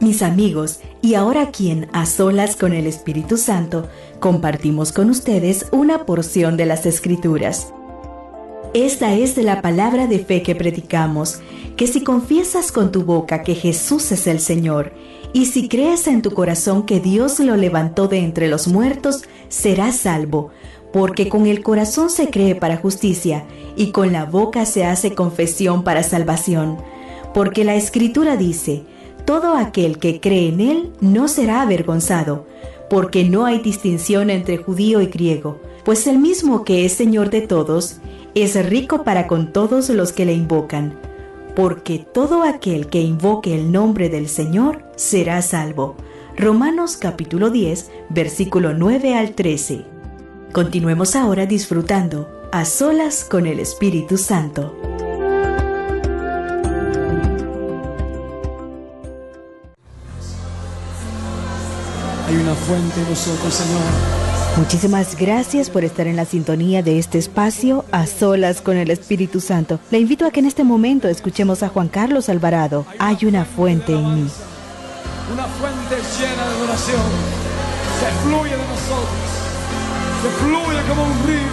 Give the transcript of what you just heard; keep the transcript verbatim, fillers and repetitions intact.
Mis amigos, y ahora aquí en A Solas con el Espíritu Santo, compartimos con ustedes una porción de las Escrituras. Esta es de la palabra de fe que predicamos, que si confiesas con tu boca que Jesús es el Señor, y si crees en tu corazón que Dios lo levantó de entre los muertos, serás salvo, porque con el corazón se cree para justicia, y con la boca se hace confesión para salvación. Porque la Escritura dice: todo aquel que cree en Él no será avergonzado, porque no hay distinción entre judío y griego, pues el mismo que es Señor de todos, es rico para con todos los que le invocan. Porque todo aquel que invoque el nombre del Señor será salvo. Romanos capítulo diez, versículo nueve al trece. Continuemos ahora disfrutando A Solas con el Espíritu Santo. Hay una fuente en nosotros, Señor. Muchísimas gracias por estar en la sintonía de este espacio A Solas con el Espíritu Santo. Le invito a que en este momento escuchemos a Juan Carlos Alvarado. Hay una fuente en mí. Una fuente llena de adoración que fluye de nosotros, que fluye como un río.